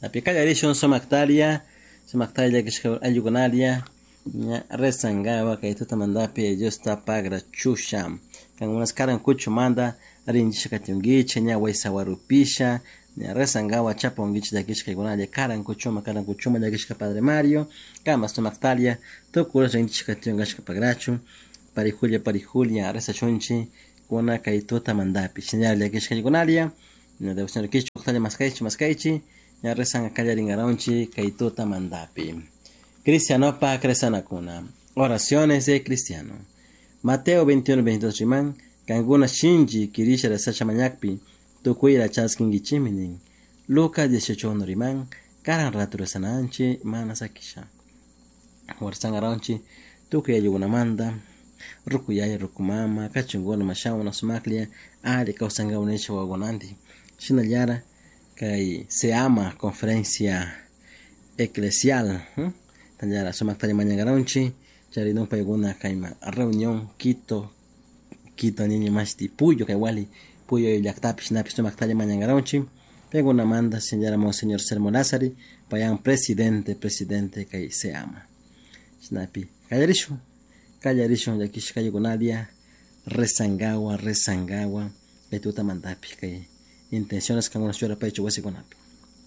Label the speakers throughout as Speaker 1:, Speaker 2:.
Speaker 1: Apicallarishon Somactalia que ayugonalia, resangawa que tu mandapi justa pagra chusham. Kan unas karan kuchu manda, arinjisha katungiche, nya waisawarupisha, nya resangawa chapongich da kishka igunalia, karan kuchuma da kishka padre Mario, kama Somactalia, to kuras rinjisha katungashka pagrachu, parijulia, resachunchi, kuna kaituta mandapi, chinyalia kishka igunalia, nya devoción kichu, octalia maskaichi, ya rezan callaringaronchi kaituta mandapi. Cristiano pa cresana cuna. Oraciones de cristiano. Mateo 21-22 riman, kanguna shinji kirisha resacha mañakpi, tukuira chaskin gichiminin. Luca 18 riman, karan ratu resananchi manasakisha. Warsangaronchi, tukuya yugunamanda, rukuyaya rukumama, kachungona mashauna sumaklia, ali kausanga unesha wagonandi. Shinayara, que se ama conferencia eclesial tanyara somak mañana garanchi chari no peguna kaima reunión Quito niño más de puyo que wali puyo y lactapis napis somak mañana garanchi peguna manda señora monseñor Sermo Lázari payan presidente que se ama snapi callarisho de kish kayogonadia resangawa que tu tamandapi que intenciones que nos llora pecho huesiconapi.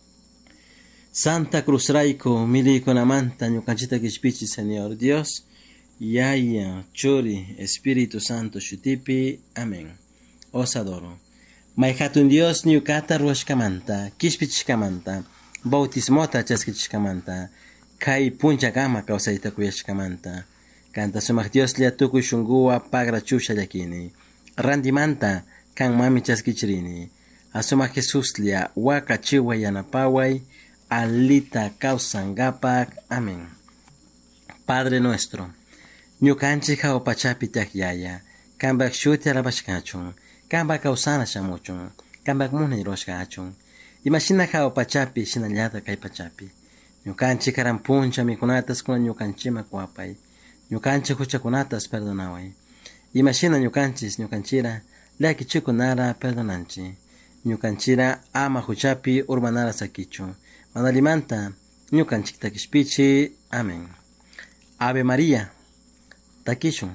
Speaker 1: Santa Cruz Raico, milico namanta, ñucanchita kishpichi, Señor Dios, Yaya, Chori, Espíritu Santo, Shutipi, Amén. Os adoro. Maijatun Dios, ñucata ruashkamanta, kishpichkamanta, bautismota chaskichkamanta, kai puncha gama causaita kuyashkamanta, canta sumak Dios liatuku shungua pagra chusha yakini, randimanta, kan mami chaskichirini, asoma Jesús lia waka chiwa yanapawai alita kausangapak. Amén. Padre nuestro, ñukanchi kao pachapi takyaya, kambak shuti arabashkachun, kambak kausana shamuchun, kambak muna iroshkachun, imashina kao pachapi shinallata kai pachapi, ñukanchi karampuncha mikunatas kuna ñukanchima kuapay, ñukanchi huchakunatas perdonaway, imashina ñukanchira, laki chikunara perdonanchi, ñukanchira ama huchapi urbanara sakichu. Manalimanta ñukanchik takishpichi. Amén. Ave María takishun.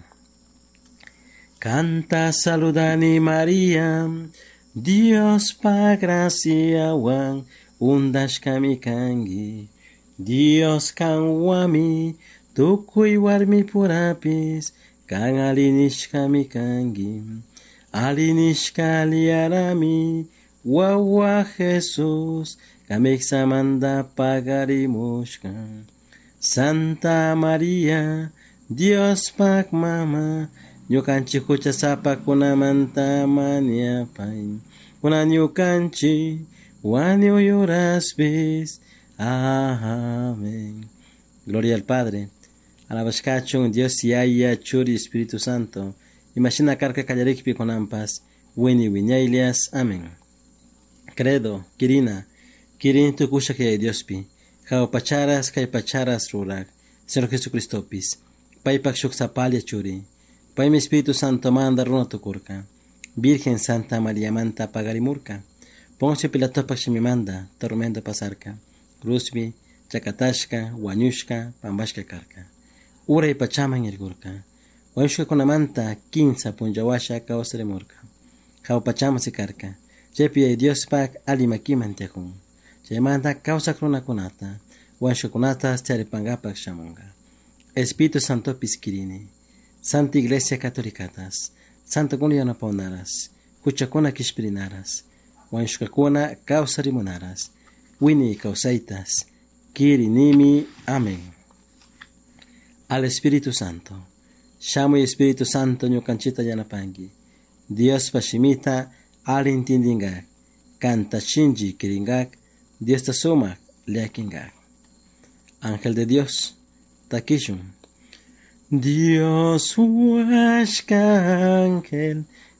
Speaker 1: Canta saludani María, Dios pa gracia wan undashkami kangi, Dios kan wami tukui warmi purapis kan alinishkami kangi. Alinishka liarami, wawa Jesús, kamixamanda pagarimushka. Santa María, Dios pak mama, ñukanchi huchasapa kunamanta maniapay, kuna ñukanchi wanyo llorasbis. Amén. Gloria al Padre, alabashkachun Dios Yaya, Churi, Espíritu Santo. Imagina carca callarikpi con ampas, wini wiñailias. Amén. Credo, kirin tu kusha que Diospi, jao pacharas, kai pacharas rurak, Señor Jesucristo pis, pai pakshuk sapalia churi, pai mi Espíritu Santo manda runa tu kurka, Virgen Santa María manta pagarimurka, Poncio Pilato pakshimi manda, tormento pasarka, Cruzbi, chakatashka, wanyushka, pambashka karka, ura y pachaman irgurka, Wanshuka kunamanta 15 punjawasha kausremurka. Kao pachama sikarka. Chepi Dios pak alimakiman tekun. Chemanta causa krona kunata. Wanshuka kunata staripangapak shamunga. Espíritu Santo piskirini. Santa Iglesia Catolicatas. Santa Kunyana paunaras. Kuchakuna kishpirinaras. Wanshuka kuna kausarimunaras. Wini causaitas. Kirinimi. Amén. Al Espíritu Santo. Shamo y Espíritu Santo ñukanchita yanapangi. Dios pashimita alintindingak. Canta shinji kiringak. Dios tasumak leakingak. Ángel de Dios takishun. Dios huashka ángel